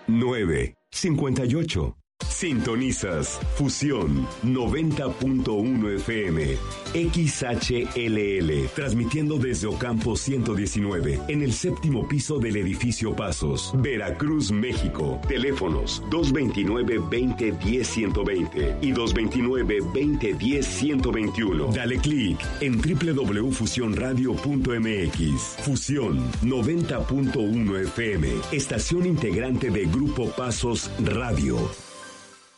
958. Sintonizas Fusión 90.1 FM XHLL, transmitiendo desde Ocampo 119, en el séptimo piso del edificio Pasos, Veracruz, México. Teléfonos 229-2010-120 y 229-2010-121. Dale clic en www.fusionradio.mx. Fusión 90.1 FM, estación integrante de Grupo Pasos Radio.